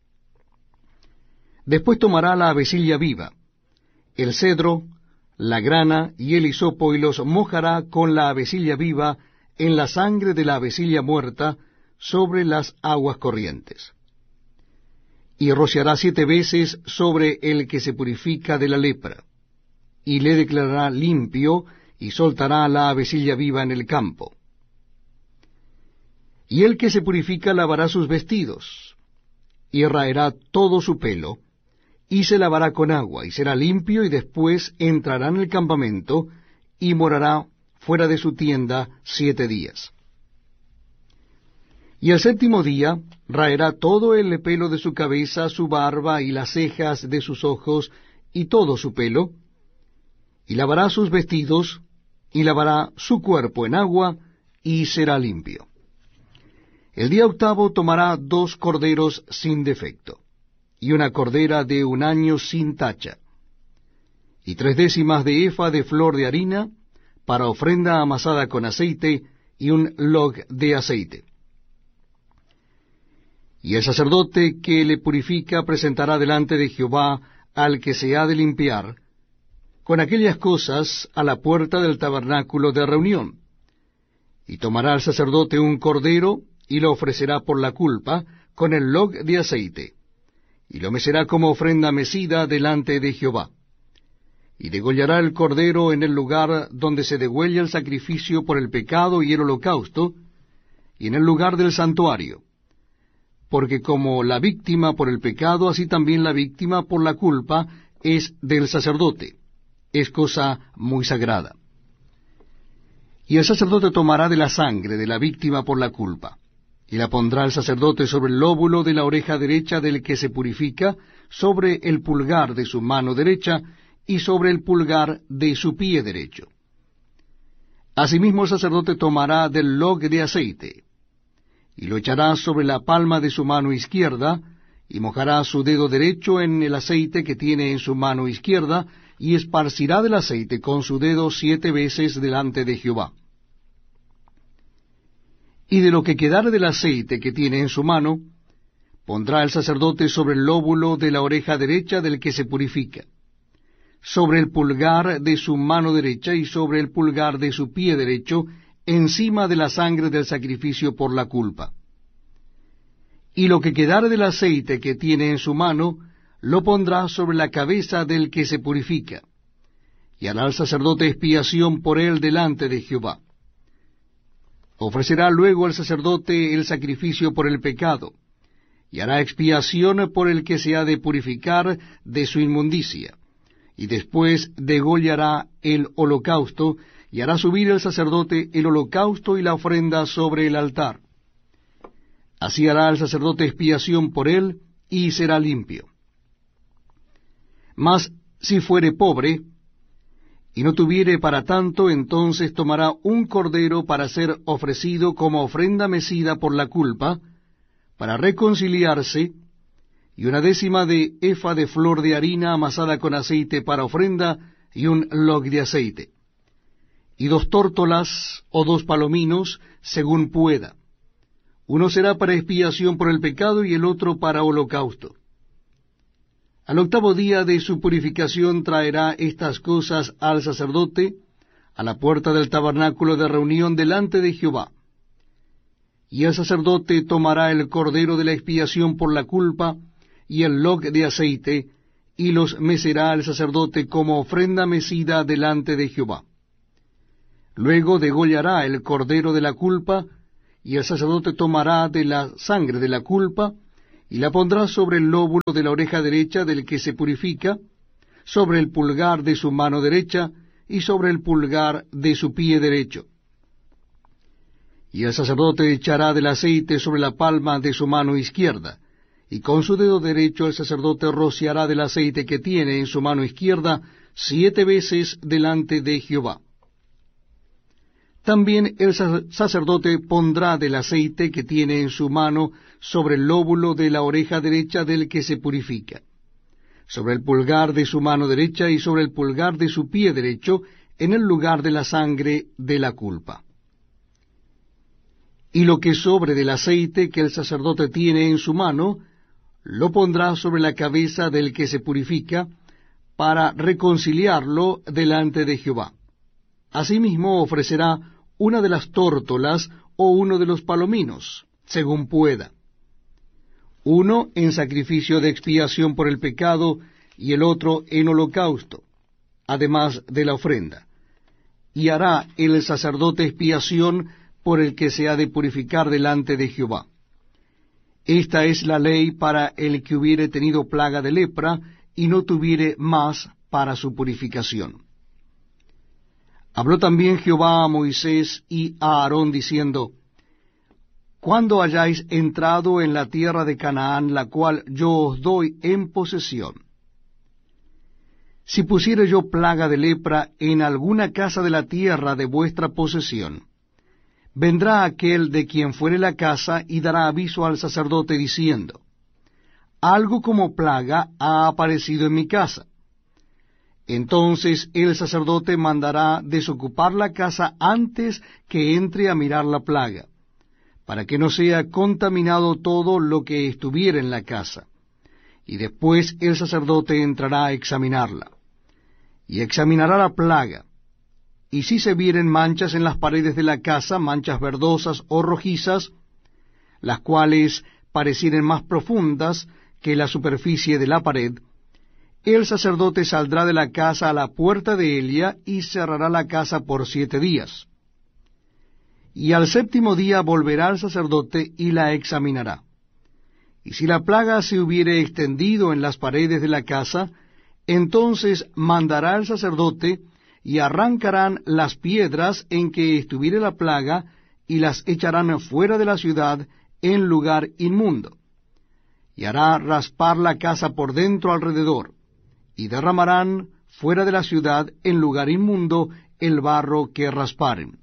Después tomará la avecilla viva, el cedro, la grana y el hisopo, y los mojará con la avecilla viva en la sangre de la avecilla muerta sobre las aguas corrientes. Y rociará siete veces sobre el que se purifica de la lepra, y le declarará limpio, y soltará la avecilla viva en el campo. Y el que se purifica lavará sus vestidos, y raerá todo su pelo, y se lavará con agua, y será limpio, y después entrará en el campamento, y morará fuera de su tienda siete días. Y el séptimo día raerá todo el pelo de su cabeza, su barba y las cejas de sus ojos, y todo su pelo, y lavará sus vestidos, y lavará su cuerpo en agua, y será limpio. El día octavo tomará dos corderos sin defecto, y una cordera de un año sin tacha, y tres décimas de efa de flor de harina, para ofrenda amasada con aceite, y un log de aceite. Y el sacerdote que le purifica presentará delante de Jehová al que se ha de limpiar, con aquellas cosas a la puerta del tabernáculo de reunión. Y tomará el sacerdote un cordero, y lo ofrecerá por la culpa, con el log de aceite, y lo mecerá como ofrenda mecida delante de Jehová. Y degollará el cordero en el lugar donde se degüella el sacrificio por el pecado y el holocausto, y en el lugar del santuario. Porque como la víctima por el pecado, así también la víctima por la culpa es del sacerdote. Es cosa muy sagrada. Y el sacerdote tomará de la sangre de la víctima por la culpa, y la pondrá el sacerdote sobre el lóbulo de la oreja derecha del que se purifica, sobre el pulgar de su mano derecha, y sobre el pulgar de su pie derecho. Asimismo el sacerdote tomará del log de aceite, y lo echará sobre la palma de su mano izquierda, y mojará su dedo derecho en el aceite que tiene en su mano izquierda, y esparcirá del aceite con su dedo siete veces delante de Jehová. Y de lo que quedare del aceite que tiene en su mano, pondrá el sacerdote sobre el lóbulo de la oreja derecha del que se purifica, sobre el pulgar de su mano derecha y sobre el pulgar de su pie derecho, encima de la sangre del sacrificio por la culpa. Y lo que quedare del aceite que tiene en su mano, lo pondrá sobre la cabeza del que se purifica, y hará el sacerdote expiación por él delante de Jehová. Ofrecerá luego el sacerdote el sacrificio por el pecado, y hará expiación por el que se ha de purificar de su inmundicia, y después degollará el holocausto, y hará subir el sacerdote el holocausto y la ofrenda sobre el altar. Así hará el sacerdote expiación por él, y será limpio. Mas si fuere pobre, y no tuviere para tanto, entonces tomará un cordero para ser ofrecido como ofrenda mecida por la culpa, para reconciliarse, y una décima de efa de flor de harina amasada con aceite para ofrenda, y un log de aceite, y dos tórtolas o dos palominos, según pueda. Uno será para expiación por el pecado, y el otro para holocausto. Al octavo día de su purificación traerá estas cosas al sacerdote a la puerta del tabernáculo de reunión delante de Jehová. Y el sacerdote tomará el cordero de la expiación por la culpa y el log de aceite, y los mecerá el sacerdote como ofrenda mecida delante de Jehová. Luego degollará el cordero de la culpa, y el sacerdote tomará de la sangre de la culpa, y la pondrá sobre el lóbulo de la oreja derecha del que se purifica, sobre el pulgar de su mano derecha, y sobre el pulgar de su pie derecho. Y el sacerdote echará del aceite sobre la palma de su mano izquierda, y con su dedo derecho el sacerdote rociará del aceite que tiene en su mano izquierda siete veces delante de Jehová. También el sacerdote pondrá del aceite que tiene en su mano sobre el lóbulo de la oreja derecha del que se purifica, sobre el pulgar de su mano derecha y sobre el pulgar de su pie derecho, en el lugar de la sangre de la culpa. Y lo que sobre del aceite que el sacerdote tiene en su mano, lo pondrá sobre la cabeza del que se purifica, para reconciliarlo delante de Jehová. Asimismo ofrecerá una de las tórtolas o uno de los palominos, según pueda. Uno en sacrificio de expiación por el pecado, y el otro en holocausto, además de la ofrenda. Y hará el sacerdote expiación por el que se ha de purificar delante de Jehová. Esta es la ley para el que hubiere tenido plaga de lepra, y no tuviere más para su purificación. Habló también Jehová a Moisés y a Aarón, diciendo, Cuando hayáis entrado en la tierra de Canaán, la cual yo os doy en posesión, si pusiere yo plaga de lepra en alguna casa de la tierra de vuestra posesión, vendrá aquel de quien fuere la casa y dará aviso al sacerdote, diciendo, Algo como plaga ha aparecido en mi casa. Entonces el sacerdote mandará desocupar la casa antes que entre a mirar la plaga, para que no sea contaminado todo lo que estuviera en la casa. Y después el sacerdote entrará a examinarla, y examinará la plaga. Y si se vieren manchas en las paredes de la casa, manchas verdosas o rojizas, las cuales parecieren más profundas que la superficie de la pared, el sacerdote saldrá de la casa a la puerta de Elia y cerrará la casa por siete días. Y al séptimo día volverá el sacerdote y la examinará. Y si la plaga se hubiere extendido en las paredes de la casa, entonces mandará el sacerdote, y arrancarán las piedras en que estuviere la plaga, y las echarán fuera de la ciudad en lugar inmundo. Y hará raspar la casa por dentro alrededor, y derramarán fuera de la ciudad en lugar inmundo el barro que rasparen.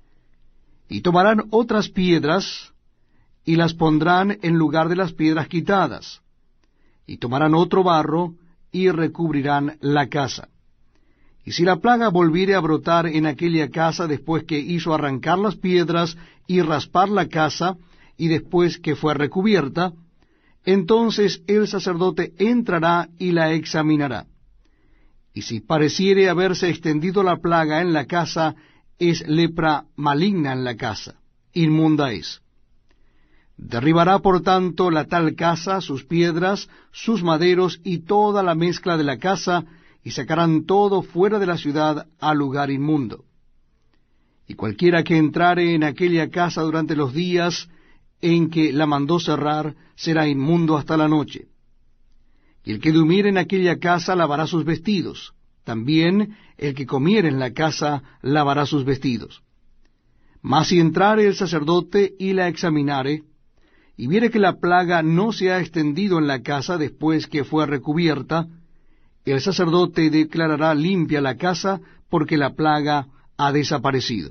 Y tomarán otras piedras, y las pondrán en lugar de las piedras quitadas, y tomarán otro barro, y recubrirán la casa. Y si la plaga volviere a brotar en aquella casa después que hizo arrancar las piedras y raspar la casa, y después que fue recubierta, entonces el sacerdote entrará y la examinará. Y si pareciere haberse extendido la plaga en la casa, es lepra maligna en la casa, inmunda es. Derribará por tanto la tal casa, sus piedras, sus maderos y toda la mezcla de la casa, y sacarán todo fuera de la ciudad al lugar inmundo. Y cualquiera que entrare en aquella casa durante los días en que la mandó cerrar, será inmundo hasta la noche. Y el que durmiere en aquella casa lavará sus vestidos, también el que comiere en la casa lavará sus vestidos. Mas si entrare el sacerdote y la examinare, y viere que la plaga no se ha extendido en la casa después que fue recubierta, el sacerdote declarará limpia la casa, porque la plaga ha desaparecido.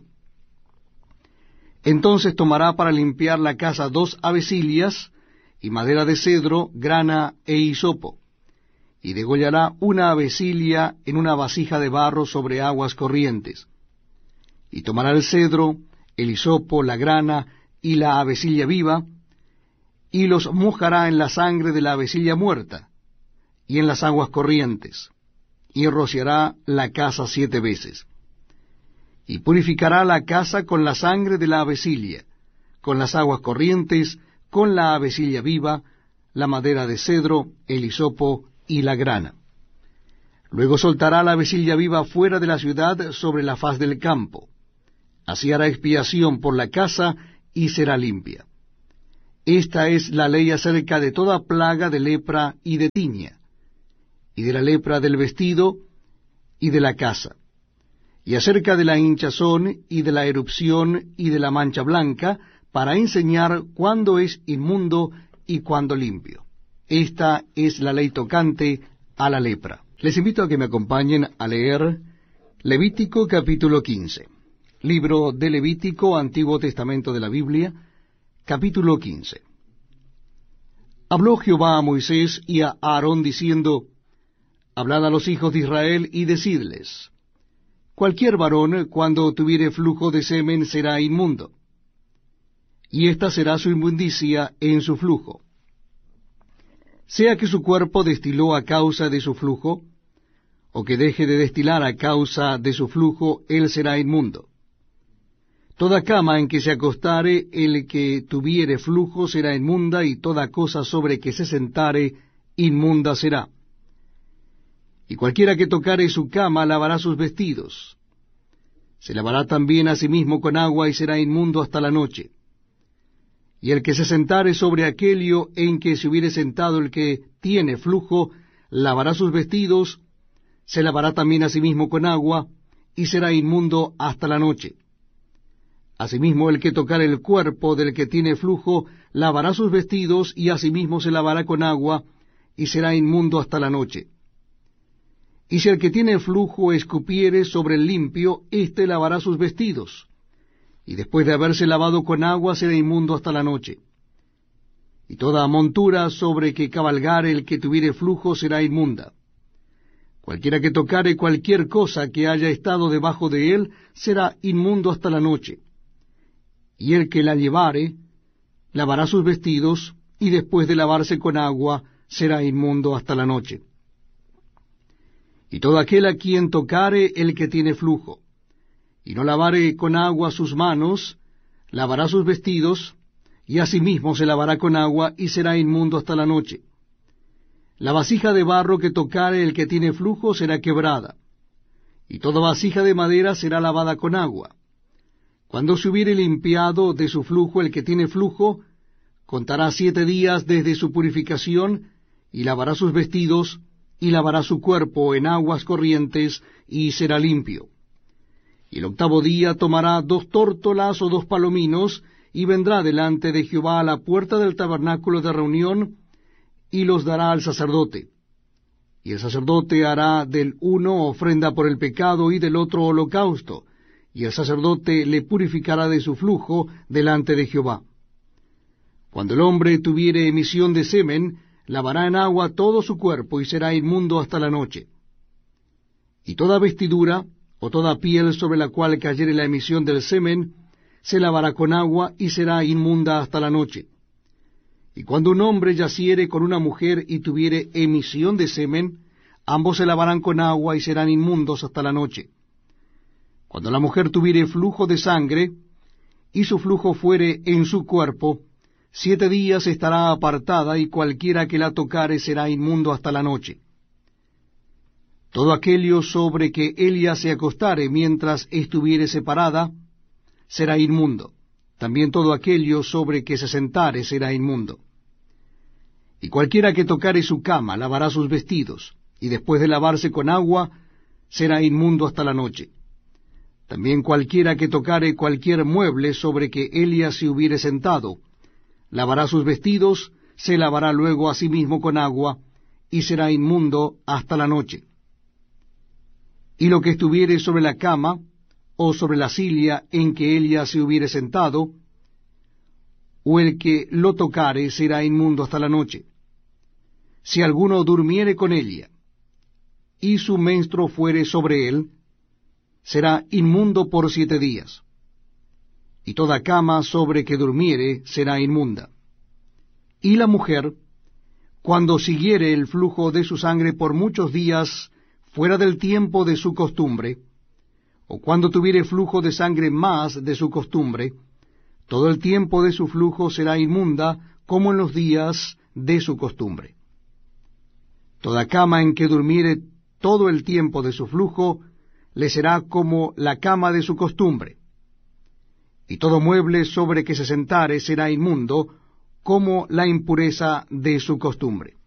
Entonces tomará para limpiar la casa dos avecilias, y madera de cedro, grana e hisopo, y degollará una avecilia en una vasija de barro sobre aguas corrientes. Y tomará el cedro, el hisopo, la grana y la avecilla viva, y los mojará en la sangre de la avecilla muerta, y en las aguas corrientes, y rociará la casa siete veces. Y purificará la casa con la sangre de la avecilla, con las aguas corrientes, con la avecilla viva, la madera de cedro, el hisopo y la grana. Luego soltará la avecilla viva fuera de la ciudad sobre la faz del campo. Así hará expiación por la casa y será limpia. Esta es la ley acerca de toda plaga de lepra y de tiña, y de la lepra del vestido y de la casa, y acerca de la hinchazón y de la erupción y de la mancha blanca, para enseñar cuándo es inmundo y cuándo limpio. Esta es la ley tocante a la lepra. Les invito a que me acompañen a leer Levítico capítulo quince. Libro de Levítico, Antiguo Testamento de la Biblia, capítulo quince. Habló Jehová a Moisés y a Aarón diciendo, Hablad a los hijos de Israel y decidles, cualquier varón cuando tuviere flujo de semen será inmundo, y esta será su inmundicia en su flujo. Sea que su cuerpo destiló a causa de su flujo, o que deje de destilar a causa de su flujo, él será inmundo. Toda cama en que se acostare el que tuviere flujo será inmunda, y toda cosa sobre que se sentare inmunda será. Y cualquiera que tocare su cama lavará sus vestidos. Se lavará también a sí mismo con agua, y será inmundo hasta la noche. Y el que se sentare sobre aquello en que se hubiere sentado el que tiene flujo, lavará sus vestidos, se lavará también a sí mismo con agua, y será inmundo hasta la noche. Asimismo el que tocare el cuerpo del que tiene flujo, lavará sus vestidos, y asimismo se lavará con agua, y será inmundo hasta la noche. Y si el que tiene flujo escupiere sobre el limpio, éste lavará sus vestidos, y después de haberse lavado con agua será inmundo hasta la noche. Y toda montura sobre que cabalgare el que tuviere flujo será inmunda. Cualquiera que tocare cualquier cosa que haya estado debajo de él será inmundo hasta la noche. Y el que la llevare lavará sus vestidos, y después de lavarse con agua será inmundo hasta la noche. Y todo aquel a quien tocare el que tiene flujo, y no lavare con agua sus manos, lavará sus vestidos, y asimismo se lavará con agua, y será inmundo hasta la noche. La vasija de barro que tocare el que tiene flujo será quebrada, y toda vasija de madera será lavada con agua. Cuando se hubiere limpiado de su flujo el que tiene flujo, contará siete días desde su purificación, y lavará sus vestidos, y lavará su cuerpo en aguas corrientes, y será limpio. Y el octavo día tomará dos tórtolas o dos palominos, y vendrá delante de Jehová a la puerta del tabernáculo de reunión, y los dará al sacerdote. Y el sacerdote hará del uno ofrenda por el pecado, y del otro holocausto, y el sacerdote le purificará de su flujo delante de Jehová. Cuando el hombre tuviere emisión de semen, lavará en agua todo su cuerpo, y será inmundo hasta la noche. Y toda vestidura, o toda piel sobre la cual cayere la emisión del semen, se lavará con agua, y será inmunda hasta la noche. Y cuando un hombre yaciere con una mujer y tuviere emisión de semen, ambos se lavarán con agua, y serán inmundos hasta la noche. Cuando la mujer tuviere flujo de sangre, y su flujo fuere en su cuerpo, siete días estará apartada, y cualquiera que la tocare será inmundo hasta la noche. Todo aquello sobre que ella se acostare mientras estuviere separada, será inmundo. También todo aquello sobre que se sentare será inmundo. Y cualquiera que tocare su cama lavará sus vestidos, y después de lavarse con agua, será inmundo hasta la noche. También cualquiera que tocare cualquier mueble sobre que ella se hubiere sentado, lavará sus vestidos, se lavará luego a sí mismo con agua, y será inmundo hasta la noche. Y lo que estuviere sobre la cama, o sobre la silla en que ella se hubiere sentado, o el que lo tocare será inmundo hasta la noche. Si alguno durmiere con ella, y su menstruo fuere sobre él, será inmundo por siete días. Y toda cama sobre que durmiere será inmunda. Y la mujer, cuando siguiere el flujo de su sangre por muchos días fuera del tiempo de su costumbre, o cuando tuviere flujo de sangre más de su costumbre, todo el tiempo de su flujo será inmunda como en los días de su costumbre. Toda cama en que durmiere todo el tiempo de su flujo le será como la cama de su costumbre. y todo mueble sobre que se sentare será inmundo, como la impureza de su costumbre.